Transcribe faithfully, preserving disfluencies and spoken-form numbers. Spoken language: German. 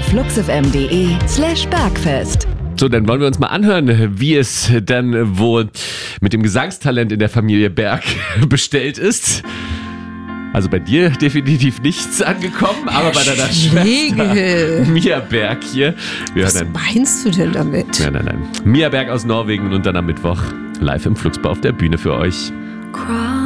fluxfm.de slash bergfest. So, dann wollen wir uns mal anhören, wie es dann wohl mit dem Gesangstalent in der Familie Berg bestellt ist. Also bei dir definitiv nichts angekommen, aber bei deiner Schwester Mia Berg hier. Wir Was hören meinst du denn damit? Nein, nein, nein. Mia Berg aus Norwegen und dann am Mittwoch live im Fluxbau auf der Bühne für euch. Cry.